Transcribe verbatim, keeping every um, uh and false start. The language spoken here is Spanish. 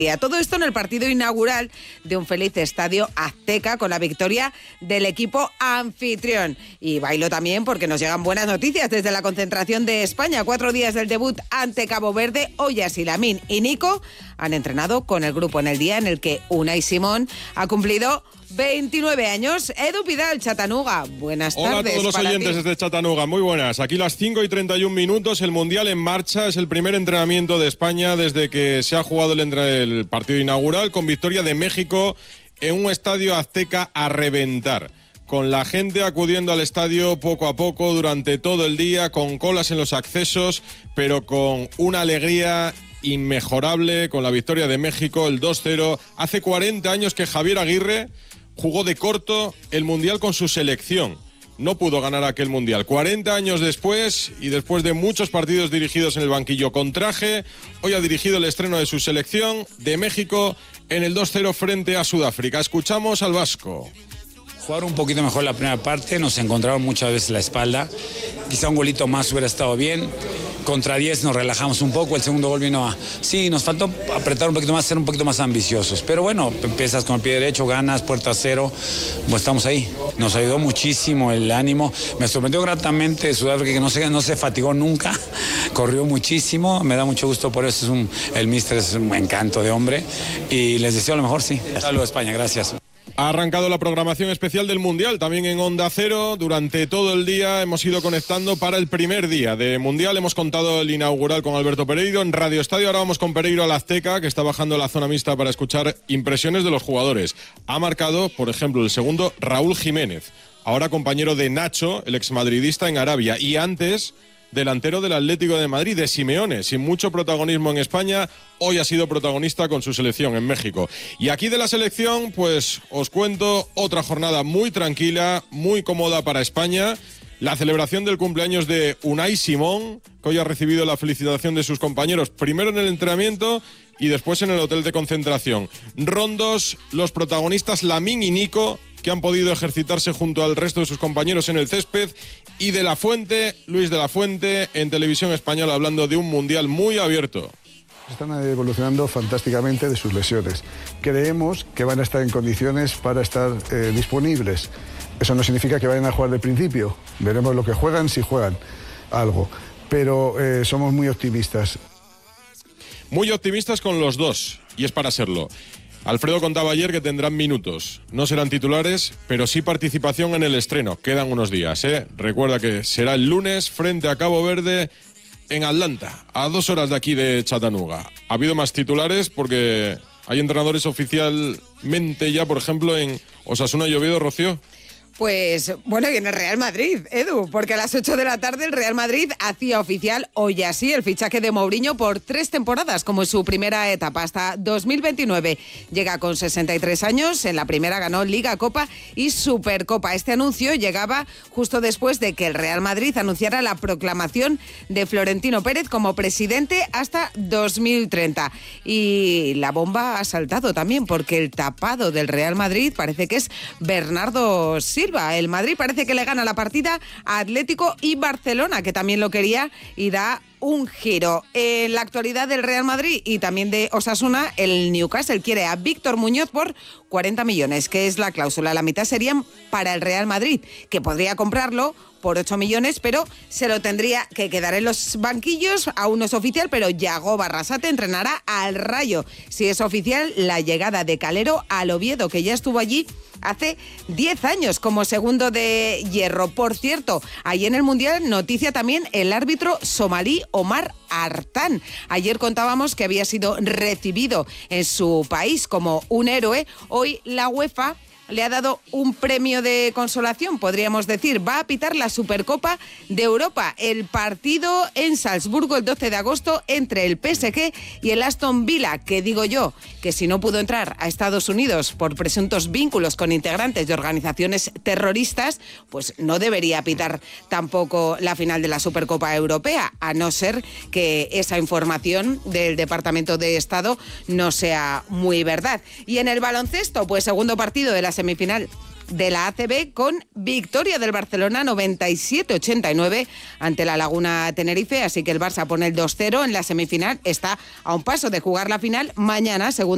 Todo esto en el partido inaugural de un feliz estadio Azteca con la victoria del equipo anfitrión. Y bailo también porque nos llegan buenas noticias desde la concentración de España. Cuatro días del debut ante Cabo Verde, Ollas, Lamine y Nico han entrenado con el grupo en el día en el que Unai Simón ha cumplido veintinueve años. Edu Pidal, Chattanooga, buenas tardes. Hola a todos los oyentes ti. desde Chattanooga, muy buenas. Aquí las cinco y treinta y un minutos, el Mundial en marcha. Es el primer entrenamiento de España desde que se ha jugado el, entre el partido inaugural, con victoria de México en un estadio Azteca a reventar, con la gente acudiendo al estadio poco a poco durante todo el día, con colas en los accesos, pero con una alegría inmejorable, con la victoria de México, el dos cero. Hace cuarenta años que Javier Aguirre jugó de corto el Mundial con su selección. No pudo ganar aquel Mundial. cuarenta años después, y después de muchos partidos dirigidos en el banquillo con traje, hoy ha dirigido el estreno de su selección de México en el dos cero frente a Sudáfrica. Escuchamos al vasco. Jugaron un poquito mejor la primera parte, nos encontraron muchas veces la espalda. Quizá un golito más hubiera estado bien. Contra diez nos relajamos un poco, el segundo gol vino a... Sí, nos faltó apretar un poquito más, ser un poquito más ambiciosos. Pero bueno, empiezas con el pie derecho, ganas, puerta cero, pues estamos ahí. Nos ayudó muchísimo el ánimo. Me sorprendió gratamente Sudáfrica, que no se, no se fatigó nunca. Corrió muchísimo, me da mucho gusto por eso. Es un, el míster es un encanto de hombre. Y les deseo lo mejor, sí. Saludos España, gracias. Ha arrancado la programación especial del Mundial, también en Onda Cero. Durante todo el día hemos ido conectando para el primer día de Mundial. Hemos contado el inaugural con Alberto Pereiro en Radio Estadio. Ahora vamos con Pereiro al Azteca, que está bajando la zona mixta para escuchar impresiones de los jugadores. Ha marcado, por ejemplo, el segundo Raúl Jiménez, ahora compañero de Nacho, el exmadridista en Arabia, y antes delantero del Atlético de Madrid, de Simeone, sin mucho protagonismo en España. Hoy ha sido protagonista con su selección en México. Y aquí de la selección, pues os cuento otra jornada muy tranquila, muy cómoda para España. La celebración del cumpleaños de Unai Simón, que hoy ha recibido la felicitación de sus compañeros, primero en el entrenamiento y después en el hotel de concentración. Rondos, los protagonistas Lamine y Nico, que han podido ejercitarse junto al resto de sus compañeros en el césped, y de la Fuente, Luis de la Fuente, en Televisión Española, hablando de un Mundial muy abierto. Están evolucionando fantásticamente de sus lesiones. Creemos que van a estar en condiciones para estar eh, disponibles. Eso no significa que vayan a jugar de principio. Veremos lo que juegan, si juegan algo. Pero eh, somos muy optimistas. Muy optimistas con los dos, y es para serlo. Alfredo contaba ayer que tendrán minutos. No serán titulares, pero sí participación en el estreno. Quedan unos días, ¿eh? Recuerda que será el lunes frente a Cabo Verde en Atlanta, a dos horas de aquí de Chattanooga. Ha habido más titulares porque hay entrenadores oficialmente ya, por ejemplo, en Osasuna y Oviedo, Rocío. Pues bueno, y en el Real Madrid, Edu, porque a las ocho de la tarde el Real Madrid hacía oficial hoy así el fichaje de Mourinho por tres temporadas, como en su primera etapa, hasta dos mil veintinueve. Llega con sesenta y tres años, en la primera ganó Liga, Copa y Supercopa. Este anuncio llegaba justo después de que el Real Madrid anunciara la proclamación de Florentino Pérez como presidente hasta dos mil treinta. Y la bomba ha saltado también, porque el tapado del Real Madrid parece que es Bernardo Silva. El Madrid parece que le gana la partida a Atlético y Barcelona, que también lo quería, y da un giro. En la actualidad del Real Madrid y también de Osasuna, el Newcastle quiere a Víctor Muñoz por cuarenta millones, que es la cláusula. La mitad serían para el Real Madrid, que podría comprarlo por ocho millones, pero se lo tendría que quedar en los banquillos. Aún no es oficial, pero Yago Barrasate entrenará al Rayo. Si es oficial, la llegada de Calero al Oviedo, que ya estuvo allí hace diez años como segundo de hierro. Por cierto, ahí en el Mundial, noticia también el árbitro somalí Omar Artán. Ayer contábamos que había sido recibido en su país como un héroe. Hoy la UEFA le ha dado un premio de consolación, podríamos decir. Va a pitar la Supercopa de Europa, el partido en Salzburgo el doce de agosto entre el P S G y el Aston Villa, que digo yo, que si no pudo entrar a Estados Unidos por presuntos vínculos con integrantes de organizaciones terroristas, pues no debería pitar tampoco la final de la Supercopa Europea, a no ser que esa información del Departamento de Estado no sea muy verdad. Y en el baloncesto, pues segundo partido de la semifinal de la A C B con victoria del Barcelona noventa y siete ochenta y nueve ante la Laguna Tenerife, así que el Barça pone el dos cero en la semifinal, está a un paso de jugar la final mañana, según